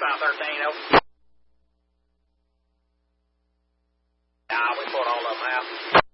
southbound 13, over. We pulled all of them out.